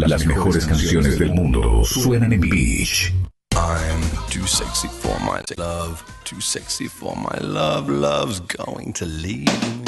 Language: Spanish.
Las mejores canciones del mundo suenan en Beach. I'm too sexy for my love, too sexy for my love, love's going to leave me.